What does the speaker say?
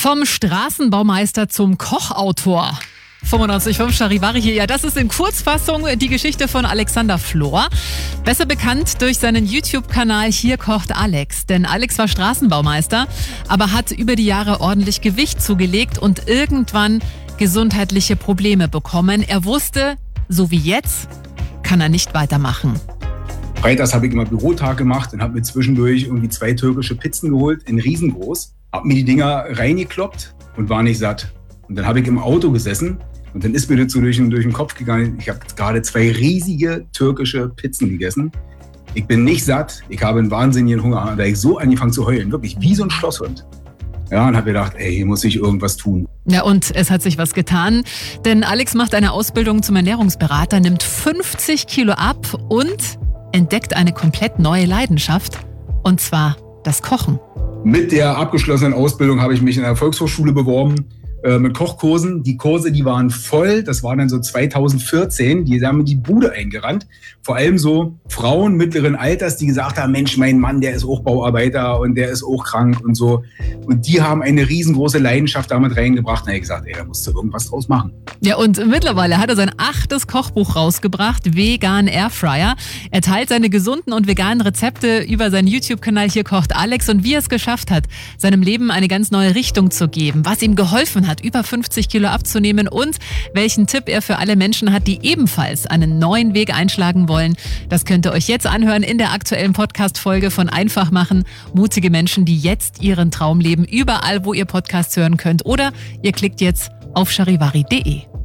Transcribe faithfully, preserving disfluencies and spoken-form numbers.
Vom Straßenbaumeister zum Kochautor. fünfundneunzig Komma fünf Charivari hier. Ja, das ist in Kurzfassung die Geschichte von Alexander Flor. Besser bekannt durch seinen YouTube-Kanal Hier kocht Alex. Denn Alex war Straßenbaumeister, aber hat über die Jahre ordentlich Gewicht zugelegt und irgendwann gesundheitliche Probleme bekommen. Er wusste, so wie jetzt, kann er nicht weitermachen. Freitags habe ich immer Bürotag gemacht und habe mir zwischendurch irgendwie zwei türkische Pizzen geholt, in riesengroß. Habe mir die Dinger reingekloppt und war nicht satt. Und dann habe ich im Auto gesessen und dann ist mir das so durch den, durch den Kopf gegangen. Ich habe gerade zwei riesige türkische Pizzen gegessen. Ich bin nicht satt, ich habe einen wahnsinnigen Hunger. Da habe ich so angefangen zu heulen, wirklich wie so ein Schlosshund. Ja, und habe gedacht, ey, hier muss ich irgendwas tun. Ja, und es hat sich was getan, denn Alex macht eine Ausbildung zum Ernährungsberater, nimmt fünfzig Kilo ab und entdeckt eine komplett neue Leidenschaft, und zwar das Kochen. Mit der abgeschlossenen Ausbildung habe ich mich in der Volkshochschule beworben äh, mit Kochkursen. Die Kurse, die waren voll. Das war dann so zweitausendvierzehn. Die haben mir die Bude eingerannt. Vor allem so Frauen mittleren Alters, die gesagt haben, Mensch, mein Mann, der ist auch Bauarbeiter und der ist auch krank und so. Und die haben eine riesengroße Leidenschaft damit reingebracht. Und da habe ich gesagt, ey, da musst du irgendwas draus machen. Ja, und mittlerweile hat er sein achtes Kochbuch rausgebracht, Vegan Airfryer. Er teilt seine gesunden und veganen Rezepte über seinen YouTube-Kanal Hier kocht Alex und wie er es geschafft hat, seinem Leben eine ganz neue Richtung zu geben, was ihm geholfen hat, über fünfzig Kilo abzunehmen und welchen Tipp er für alle Menschen hat, die ebenfalls einen neuen Weg einschlagen wollen. Das könnt ihr euch jetzt anhören in der aktuellen Podcast-Folge von Einfach machen. Mutige Menschen, die jetzt ihren Traum leben, überall, wo ihr Podcasts hören könnt. Oder ihr klickt jetzt auf charivari punkt de.